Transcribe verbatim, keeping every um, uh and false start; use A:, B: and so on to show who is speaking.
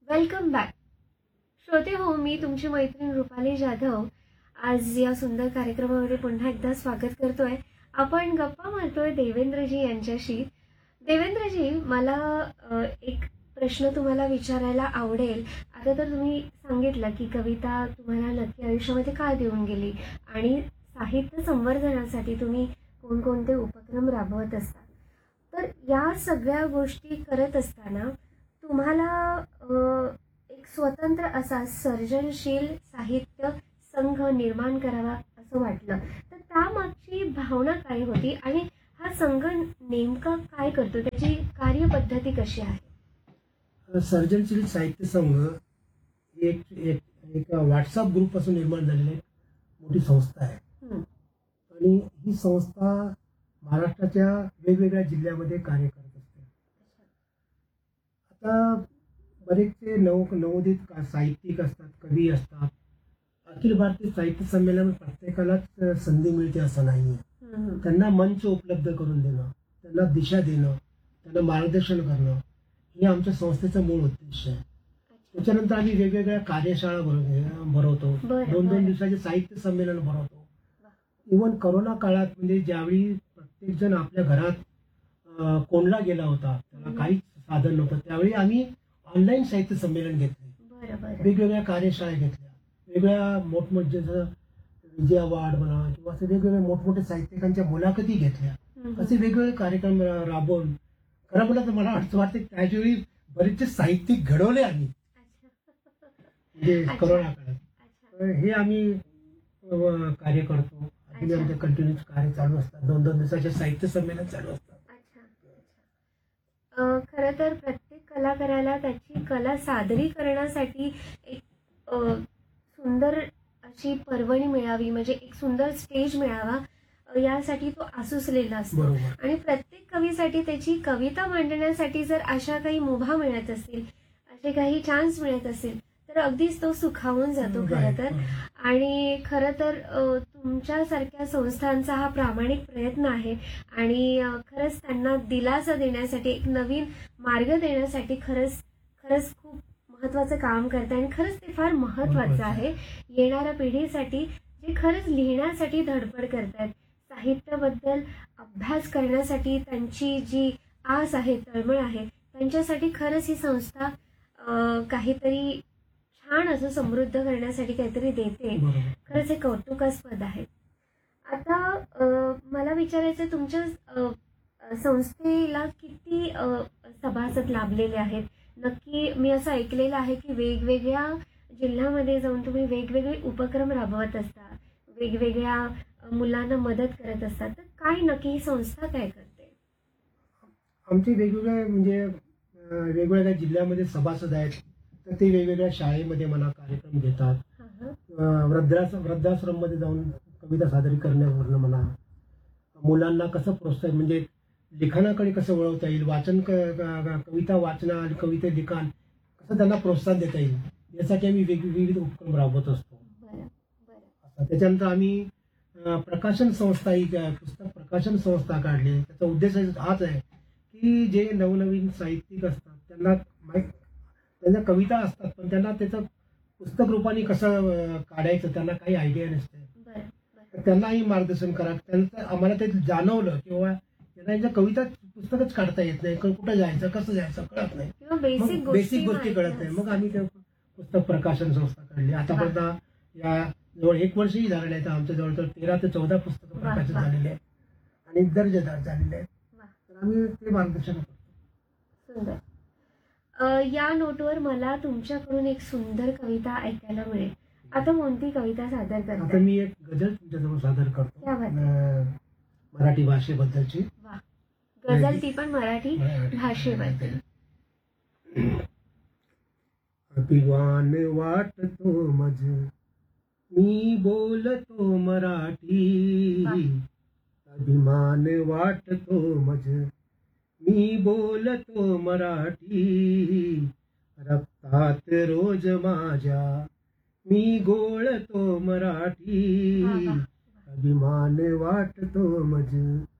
A: Welcome back. श्रोते हो, मी तुमची मैत्रीण रुपाली जाधव आज या सुंदर कार्यक्रमामध्ये पुन्हा एकदा स्वागत करतोय. आपण गप्पा मारतोय देवेंद्रजी यांच्याशी. देवेंद्रजी, मला अ, एक प्रश्न तुम्हाला विचारायला आवडेल. आता तर तुम्ही सांगितलं की कविता तुम्हाला नक्की आयुष्यामध्ये का देऊन गेली आणि साहित्य संवर्धनासाठी तुम्ही कोणकोणते उपक्रम राबवत असता. तर या सगळ्या गोष्टी करत असताना तुम्हाला अ, एक स्वतंत्र असा सर्जनशील साहित्य संघ निर्माण करावा असं वाटलं, तर त्यामागची भावना काय होती आणि हा संघ नेमका काय करतो, त्याची कार्यपद्धती कशी आहे?
B: सर्जनशील साहित्य संघ ही एक एक एक व्हॉट्सअप ग्रुपपासून निर्माण झालेली एक मोठी संस्था आहे.
A: हं,
B: आणि ही संस्था महाराष्ट्राच्या वेगवेगळ्या जिल्ह्यामध्ये कार्य करत असते. आता बरेचसे नव नवोदित का- साहित्यिक असतात, कवी असतात. अखिल भारतीय साहित्य संमेलन प्रत्येकालाच संधी मिळते असं नाही.
A: हं, हं.
B: त्यांना मंच उपलब्ध करून देणं, त्यांना दिशा देणं, त्यांना मार्गदर्शन करणं हे आमच्या संस्थेचा मूळ उद्देश आहे.
A: अच्छा.
B: त्याच्यानंतर आम्ही वेगवेगळ्या कार्यशाळा भरव- भरवतो.
A: बरं,
B: दोन दोन
A: बरं.
B: दिवसाचे साहित्य संमेलन भरवतो.
A: वा.
B: इव्हन करोना काळात म्हणजे ज्यावेळी प्रत्येक जण आपल्या घरात अं, कोंडला गेला होता, त्याला
A: हम्म.
B: काहीच साधन नव्हतं, त्यावेळी आम्ही ऑनलाईन साहित्य संमेलन घेतले,
A: बरं बरं.
B: वेगवेगळ्या कार्यशाळा घेतल्या, वेगळ्या मोठमोठे जसं विजय अवॉर्ड म्हणा किंवा असे वेगवेगळे मोठमोठे साहित्यिकांच्या मुलाखती घेतल्या.
A: हं, हं.
B: असे वेगवेगळे कार्यक्रम रा- राबवून खरं म्हटलं तर मला असं वाटतं की त्याच्यावेळी बरेचसे साहित्यिक घडवले आम्ही,
A: अच्छा.
B: म्हणजे
A: अच्छा.
B: करोना काळात.
A: अच्छा.
B: तर हे आम्ही अ, कार्य करतो. अजून
A: अच्छा.
B: आमचे कंटिन्यूच कार्य चालू असतात. दोन दोन दिवसाचे साहित्य संमेलन चालू असतात.
A: अच्छा. अच्छा. अ, खरं तर प्रत्येक कलाकाराला त्याची कला सादरीकरणासाठी एक अ, सुंदर अशी पर्वणी मिळावी, म्हणजे एक सुंदर स्टेज मिळावा, अ, यासाठी तो आसुसलेला असतो.
B: बरोबर.
A: आणि प्रत्येक कवीसाठी त्याची कविता मांडण्यासाठी जर अशा काही मुभा मिळत असतील, असे काही चान्स मिळत असतील, तर अगदीच तो सुखावून जातो खरं
B: Right.
A: तर.
B: बरोबर.
A: आणि खरं तर अ, तुमच्यासारख्या संस्थांचा हा प्रामाणिक प्रयत्न आहे आणि अ, खरंच त्यांना दिलासा देण्यासाठी, एक नवीन मार्ग देण्यासाठी खरंच खरंच खूप महत्त्वाचं काम करत आहे आणि खरंच ते फार महत्त्वाचं
B: महत्त्वाचं
A: आहे येणाऱ्या पिढीसाठी, जे खरंच लिहिण्यासाठी धडपड करतायत, साहित्याबद्दल अभ्यास करण्यासाठी त्यांची जी आस आहे, तळमळ आहे, त्यांच्यासाठी खरंच ही संस्था अ, काहीतरी छान असं समृद्ध करण्यासाठी काहीतरी देते.
B: बरोबर.
A: खरंच हे कौतुकास्पद आहे. आता अ, मला विचारायचं आहे, तुमच्या अ, अ, संस्थेला किती अ, सभासद लाभलेले आहेत? नक्की मी असं ऐकलेलं आहे की वेगवेगळ्या जिल्ह्यामध्ये जाऊन तुम्ही वेगवेगळे उपक्रम राबवत असता, वेगवेगळ्या अ, मुलांना मदत करत असतात. तर काय नक्की ही संस्था काय करते?
B: आमचे वेगवेगळे म्हणजे अ, वेगवेगळ्या जिल्ह्यामध्ये सभासद आहेत. तर ते वेगवेगळ्या शाळेमध्ये मला कार्यक्रम घेतात.
A: हां हां.
B: अ, वृद्धाश्रम वृद्धाश्रममध्ये जाऊन कविता सादरीकरणावरनं म्हणा, मुलांना कसं प्रोत्साहन म्हणजे लिखाणाकडे कसं वळवता येईल, वाचन क क- क- कविता वाचन आणि कविता लिखाण कसं त्यांना प्रोत्साहन देता येईल, यासाठी आम्ही वेग विविध उपक्रम राबवत असतो.
A: बरं बरं.
B: असं त्याच्यानंतर आम्ही अ, प्रकाशन संस्था ही अ, पुस्तक प्रकाशन संस्था काढली. त्याचा उद्देश हाच आहे की जे नवनवीन साहित्यिक असतात त्यांना माहीत, त्यांच्या कविता असतात पण त्यांना त्याचं पुस्तक रूपाने कसं अ, काढायचं त्यांना काही आयडिया नसते.
A: बरं बरं.
B: तर त्यांनाही मार्गदर्शन करा. त्यांचं आम्हाला ते जाणवलं किंवा त्यांना यांच्या कविता पुस्तकच काढता येत नाही, क- कुठं जायचं, कसं जायचं कळत नाही,
A: किंवा बेसिक
B: मग बेसिक गोष्टी
A: माहिती
B: कळत नाही. मग
A: नसतात.
B: आम्ही ते पुस्तक प्रकाशन संस्था काढली. आतापर्यंत या जवळ एक वर्षही झालं नाही, तर आमच्या जवळ तेरा ते चौदा पुस्तकं
A: वा,
B: प्रकाशित
A: वा.
B: झालेली आहेत आणि दर्जेदार झालेले आहेत.
A: वा.
B: तर आम्ही ते मार्गदर्शन करतो.
A: सुंदर. अ, या नोटवर मला तुमच्याकडून एक सुंदर कविता ऐकायला मिळेल. आता कोणती कविता सादर
B: आता
A: करताय?
B: मी एक गझल तुमच्याजवळ सादर करतो.
A: क्या बात
B: अं, मराठी भाषेबद्दलची.
A: वा. गझल, ती पण मराठी भाषेबद्दल.
B: अभिमान वाटतो मज मी बोलतो मराठी,
A: वा.
B: अभिमान वाटतो मज मी बोलतो मराठी, रक्तात रोज माझ्या मी गोळतो मराठी,
A: वा, वा.
B: अभिमान वाटतो मज